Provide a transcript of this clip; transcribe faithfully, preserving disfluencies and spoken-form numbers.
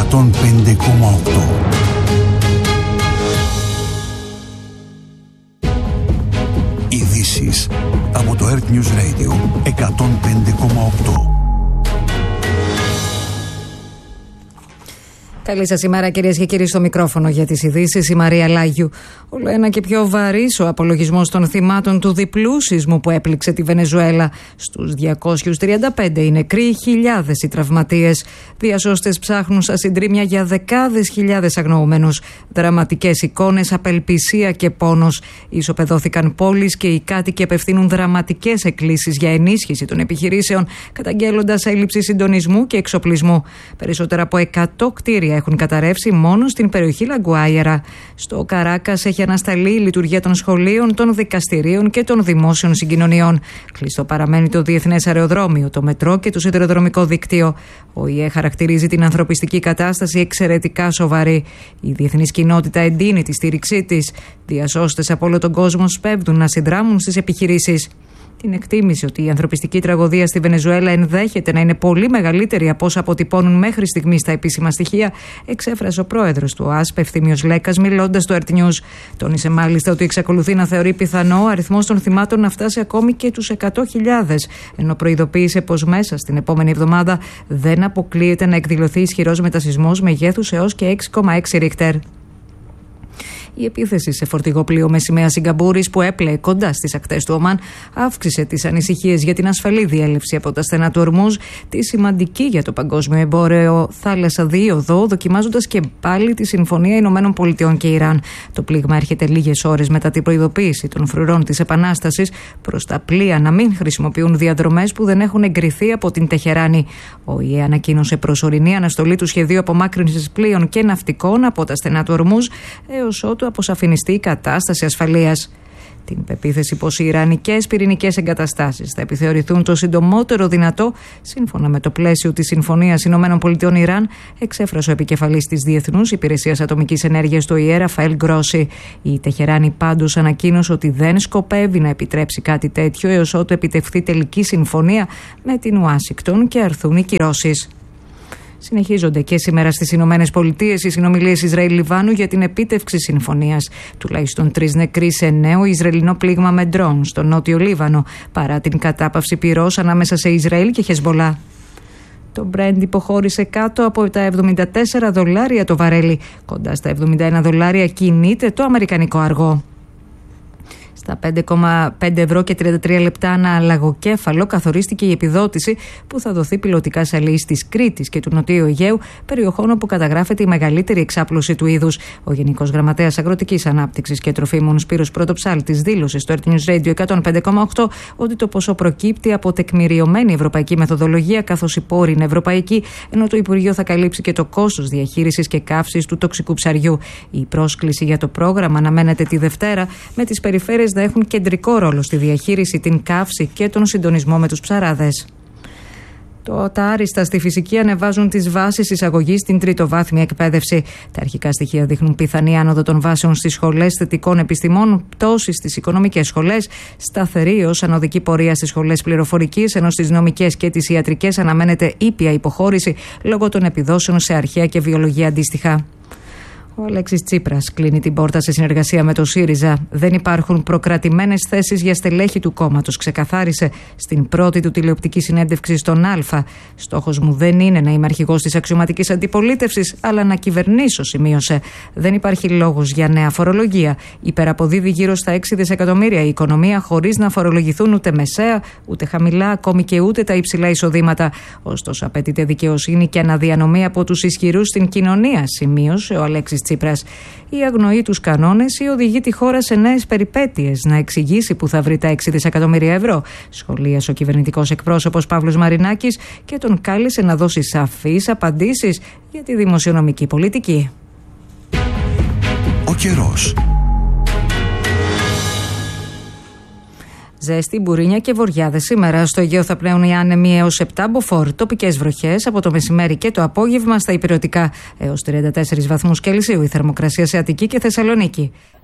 εκατόν πέντε κόμμα οκτώ. Ειδήσεις από το Earth News Radio εκατόν πέντε κόμμα οκτώ. Καλή σας ημέρα, κυρίες και κύριοι, στο μικρόφωνο για τις ειδήσεις η Μαρία Λάγιου. Όλο ένα και πιο βαρύς ο απολογισμός των θυμάτων του διπλού σεισμού που έπληξε τη Βενεζουέλα. Στους διακόσιους τριάντα πέντε οι νεκροί, χιλιάδες οι τραυματίες. Διασώστες ψάχνουν στα συντρίμμια για δεκάδες χιλιάδες αγνοούμενους. Δραματικές εικόνες, απελπισία και πόνος. Ισοπεδώθηκαν πόλεις και οι κάτοικοι απευθύνουν δραματικές εκκλήσεις για ενίσχυση των επιχειρήσεων, καταγγέλλοντας έλλειψη συντονισμού και εξοπλισμού. Περισσότερα από εκατό κτίρια έχουν καταρρεύσει μόνο στην περιοχή Λαγκουάιερα. Στο Καράκας έχει ανασταλεί η λειτουργία των σχολείων, των δικαστηρίων και των δημόσιων συγκοινωνιών. Κλειστό παραμένει το διεθνές αεροδρόμιο, το μετρό και το σιδηροδρομικό δίκτυο. Ο ΙΕ χαρακτηρίζει την ανθρωπιστική κατάσταση εξαιρετικά σοβαρή. Η διεθνής κοινότητα εντείνει τη στήριξή της. Διασώστες από όλο τον κόσμο σπέβδουν να συνδράμουν στις επιχειρήσεις. Την εκτίμηση ότι η ανθρωπιστική τραγωδία στη Βενεζουέλα ενδέχεται να είναι πολύ μεγαλύτερη από όσα αποτυπώνουν μέχρι στιγμής τα επίσημα στοιχεία, εξέφρασε ο πρόεδρος του ΟΑΣΠ, Ευθύμιος Λέκας, μιλώντας στο Earth News. Τόνισε μάλιστα ότι εξακολουθεί να θεωρεί πιθανό ο αριθμός των θυμάτων να φτάσει ακόμη και τους εκατό χιλιάδες, ενώ προειδοποίησε πως μέσα στην επόμενη εβδομάδα δεν αποκλείεται να εκδηλωθεί ισχυρός μετασεισμός μεγέθους έως και έξι κόμμα έξι Ρίχτερ. Η επίθεση σε φορτηγό πλοίο με σημαία Σιγκαπούρης που έπλεε κοντά στις ακτές του Ομάν αύξησε τις ανησυχίες για την ασφαλή διέλευση από τα στενά του Ορμούζ, τη σημαντική για το παγκόσμιο εμπόριο θάλασσα δίωδο, δοκιμάζοντας και πάλι τη Συμφωνία Ηνωμένων Πολιτειών και Ιράν. Το πλήγμα έρχεται λίγες ώρες μετά την προειδοποίηση των φρουρών της Επανάστασης προς τα πλοία να μην χρησιμοποιούν διαδρομές που δεν έχουν εγκριθεί από την Τεχεράνη. Ο ΙΕ ανακοίνωσε προσωρινή αναστολή του σχεδίου απομάκρυνσης πλοίων και ναυτικών από τα στενά του Ορμούζ έως ότου αποσαφινιστεί η κατάσταση ασφαλείας. Την πεποίθηση πως οι ιρανικές πυρηνικές εγκαταστάσεις θα επιθεωρηθούν το συντομότερο δυνατό, σύμφωνα με το πλαίσιο της Συμφωνίας Ηνωμένων Πολιτειών Ιράν, εξέφρασε ο επικεφαλής της Διεθνούς Υπηρεσίας Ατομικής Ενέργειας του ΙΕ, Ραφαέλ Γκρόσι. Η Τεχεράνη πάντως ανακοίνωσε ότι δεν σκοπεύει να επιτρέψει κάτι τέτοιο έως ότου επιτευχθεί τελική συμφωνία με την Ουάσιγκτον και αρθούν οι κυρώσεις. Συνεχίζονται και σήμερα στις Ηνωμένες Πολιτείες οι συνομιλίες Ισραήλ-Λιβάνου για την επίτευξη συμφωνίας. Τουλάχιστον τρεις νεκροί σε νέο Ισραηλινό πλήγμα με ντρόουν στο νότιο Λίβανο, παρά την κατάπαυση πυρός ανάμεσα σε Ισραήλ και Χεσμπολά. Το Brent υποχώρησε κάτω από τα εβδομήντα τέσσερα δολάρια το βαρέλι. Κοντά στα εβδομήντα ένα δολάρια κινείται το αμερικανικό αργό. Στα πέντε κόμμα πέντε ευρώ και τριάντα τρία λεπτά ανά λαγοκέφαλο καθορίστηκε η επιδότηση που θα δοθεί πιλωτικά σε αλεείς της Κρήτης και του Νοτιού Αιγαίου, περιοχών όπου καταγράφεται η μεγαλύτερη εξάπλωση του είδους. Ο Γενικός Γραμματέας Αγροτικής Ανάπτυξης και Τροφίμων Σπύρος Πρωτοψάλτης δήλωσε στο Earth News Radio εκατόν πέντε κόμμα οκτώ ότι το ποσό προκύπτει από τεκμηριωμένη ευρωπαϊκή μεθοδολογία, καθώς η πόρη είναι ευρωπαϊκή, ενώ το Υπουργείο θα καλύψει και το κόστος διαχείρισης και καύσης του τοξικού ψαριού. Η πρόσκληση για το πρόγραμμα αναμένεται τη Δευτέρα, με τις περιφέρειες να έχουν κεντρικό ρόλο στη διαχείριση, την καύση και τον συντονισμό με τους ψαράδες. Το, τα άριστα στη φυσική ανεβάζουν τις βάσεις εισαγωγής στην τριτοβάθμια εκπαίδευση. Τα αρχικά στοιχεία δείχνουν πιθανή άνοδο των βάσεων στις σχολές θετικών επιστημών, πτώση στις οικονομικές σχολές, σταθερή ως ανωδική πορεία στις σχολές πληροφορικής, ενώ στις νομικές και τις ιατρικές αναμένεται ήπια υποχώρηση λόγω των επιδόσεων σε αρχαία και βιολογία αντίστοιχα. Ο Αλέξης Τσίπρας κλείνει την πόρτα σε συνεργασία με το ΣΥΡΙΖΑ. Δεν υπάρχουν προκρατημένες θέσεις για στελέχη του κόμματος, ξεκαθάρισε στην πρώτη του τηλεοπτική συνέντευξη στον Α. Στόχος μου δεν είναι να είμαι αρχηγός της αξιωματικής αντιπολίτευσης, αλλά να κυβερνήσω, σημείωσε. Δεν υπάρχει λόγος για νέα φορολογία. Υπεραποδίδει γύρω στα έξι δισεκατομμύρια η οικονομία, χωρίς να φορολογηθούν ούτε μεσαία, ούτε χαμηλά, ακόμη και ούτε τα υψηλά εισοδήματα. Ωστόσο, απαιτείται δικαιοσύνη και αναδιανομή από τους ισχυρούς στην κοινωνία, σημείωσε ο Αλέξης Τσίπρας. Η αγνοεί τους κανόνες ή οδηγεί τη χώρα σε νέες περιπέτειες, να εξηγήσει που θα βρει τα έξι δισεκατομμύρια ευρώ, σχολίασε ο κυβερνητικός εκπρόσωπος Παύλος Μαρινάκης και τον κάλεσε να δώσει σαφείς απαντήσεις για τη δημοσιονομική πολιτική. Ο καιρός. Ζέστη, μπουρίνια και βοριάδες σήμερα. Στο Αιγαίο θα πνέουν οι άνεμοι έως επτά μποφόρ. Τοπικές βροχές από το μεσημέρι και το απόγευμα στα ηπειρωτικά έως τριάντα τέσσερις βαθμούς Κελσίου. Η θερμοκρασία σε Αττική και Θεσσαλονίκη.